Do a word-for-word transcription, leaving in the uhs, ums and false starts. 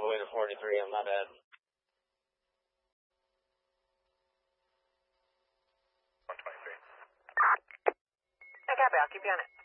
the way to forty-three. I'm not bad. one twenty-three. I copy. I'll keep you on it.